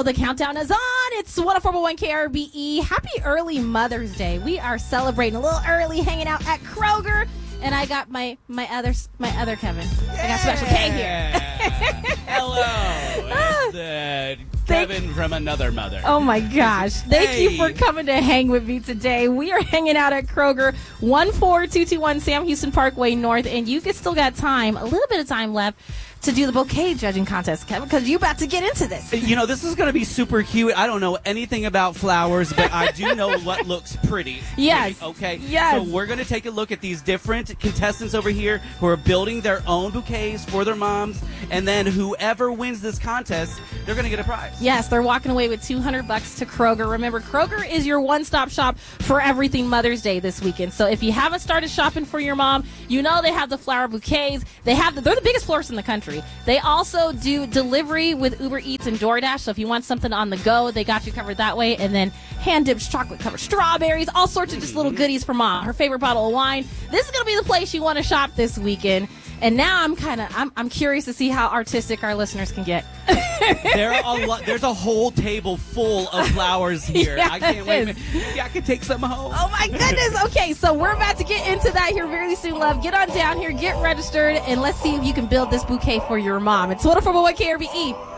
the countdown is on. It's 104.1 KRBE. Happy early Mother's Day. We are celebrating a little early, hanging out at Kroger. And I got my other Kevin. Yeah. I got Special K here. Hello. It's Kevin from another mother. Oh, my gosh. Thank you for coming to hang with me today. We are hanging out at Kroger, 14221 Sam Houston Parkway North. And you still got time, a little bit of time left, to do the bouquet judging contest, Kevin, because you're about to get into this. You know, this is going to be super cute. I don't know anything about flowers, but I do know what looks pretty. Yes. Okay? Yes. So we're going to take a look at these different contestants over here who are building their own bouquets for their moms, and then whoever wins this contest, they're going to get a prize. Yes, they're walking away with $200 to Kroger. Remember, Kroger is your one-stop shop for everything Mother's Day this weekend. So if you haven't started shopping for your mom, you know they have the flower bouquets. They're the biggest florists in the country. They also do delivery with Uber Eats and DoorDash, so if you want something on the go, they got you covered that way. And then hand-dipped chocolate-covered strawberries, all sorts of just little goodies for mom. Her favorite bottle of wine. This is going to be the place you want to shop this weekend. And now I'm curious to see how artistic our listeners can get. There's a whole table full of flowers here. Yes. I can't wait. Maybe I can take some home. Oh, my goodness. Okay, so we're about to get into that here very soon, love. Get on down here, get registered, and let's see if you can build this bouquet for your mom. It's 104.1 KRBE.